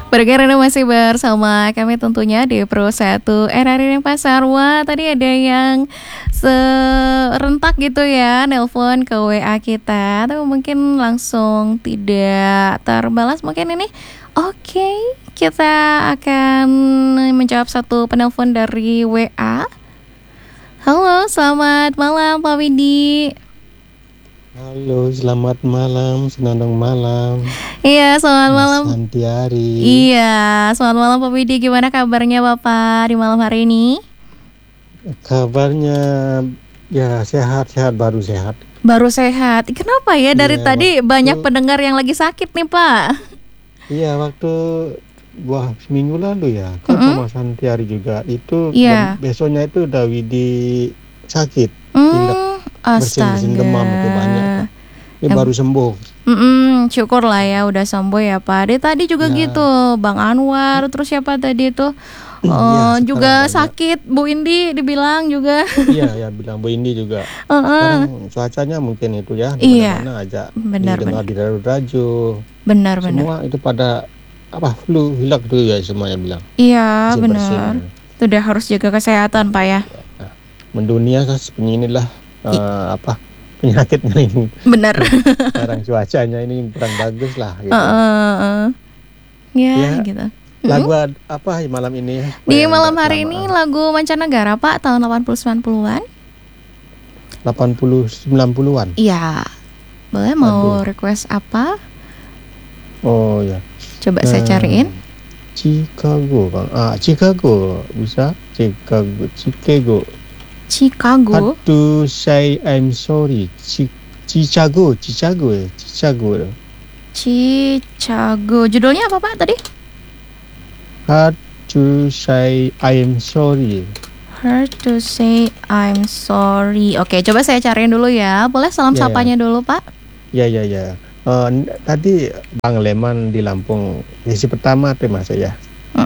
Berkarena masih bersama kami tentunya di Pro 1 RRI Pasar. Wah, tadi ada yang serentak gitu ya nelpon ke WA kita, tapi mungkin langsung tidak terbalas mungkin ini. Oke, kita akan menjawab satu penelpon dari WA. Halo, selamat malam Pak Widi. Halo, selamat malam, senandung malam, Iya, selamat Mas malam. Santiari. Iya, selamat malam Pak Widi. Gimana kabarnya Bapak di malam hari ini? Kabarnya ya sehat-sehat, baru sehat. Baru sehat. Kenapa ya dari Iya, tadi banyak pendengar yang lagi sakit nih Pak? Iya, waktu seminggu lalu ya, kan sama Santiari juga. Itu Iya. besoknya itu udah Widi sakit, pilek, bersin-bersin demam itu banyak. Ini baru sembuh. Syukur lah ya udah sembuh ya Pak. Dia tadi juga Ya. gitu, Bang Anwar, terus siapa tadi itu Iya, juga sekarang sakit, Bu Indi dibilang juga. Iya, bilang Bu Indi juga. Sekarang cuacanya mungkin itu ya, di Iya. mana-mana aja Benar, didengar di radio. Benar. Semua itu pada flu, hilak tuh ya semuanya bilang. Iya, Bersin-bersin. benar. Itu udah harus jaga kesehatan Pak ya. Mendunia kan inilah penyakitnya ini. Benar. Sekarang cuacanya ini kurang bagus lah gitu. Ya, gitu. Lagu apa malam ini? Di malam hari ini lagu mancanegara Pak, tahun 80-90-an. 80-90-an. Iya. Boleh mau request apa? Oh ya. Coba saya cariin. Chicago kan. Chicago bisa. Chicago. Had to say I'm sorry. Chicago. Judulnya apa Pak tadi? Had to say I'm sorry. Hard to say I'm sorry. Oke, coba saya cariin dulu ya. Boleh salam sapanya dulu Pak? Ya. Tadi Bang Leman di Lampung sesi pertama tuh Mas ya.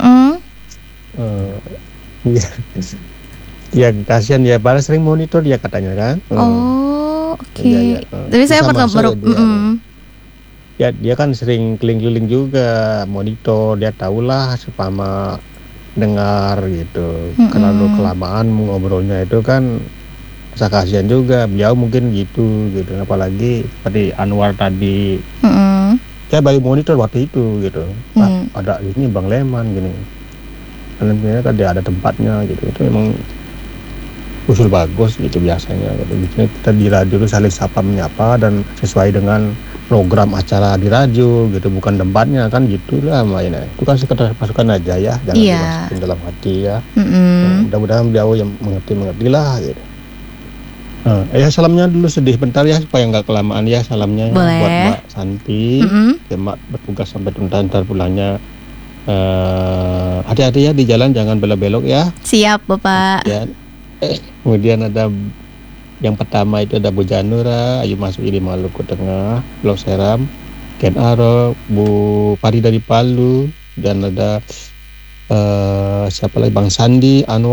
Ya kasihan ya, baru sering monitor dia katanya kan. Oke. Ya. Tapi saya baru Ya dia kan sering keliling-keliling juga monitor, dia tahulah supaya dengar gitu. Kalau kelamaan ngobrolnya itu kan bisa kasihan juga, beliau mungkin gitu, apalagi seperti Anwar tadi. Saya baru monitor waktu itu gitu. Ada ini Bang Leman gini. Karena kan dia ada tempatnya gitu. Itu memang usul bagus gitu biasanya gitu. Biasanya kita di radio itu saling sapa menyapa dan sesuai dengan program acara di radio gitu, bukan tempatnya kan gitulah mainnya. Itu kan sekedar masukan aja ya, jangan dimasukin dalam hati ya. Mudah-mudahan beliau yang mengerti lah gitu. Salamnya dulu sedih bentar ya supaya nggak kelamaan ya salamnya. Boleh. Buat Mbak Santi, Mbak bertugas sampai ntar pulangnya. Hati-hati ya di jalan, jangan belok-belok ya. Siap Bapak. Kemudian ada yang pertama itu ada Bu Janura, Ayu Masuk di Maluku Tengah, Pulau Seram, Ken Aro, Bu Pari dari Palu, dan ada siapa lagi Bang Sandi, Anwar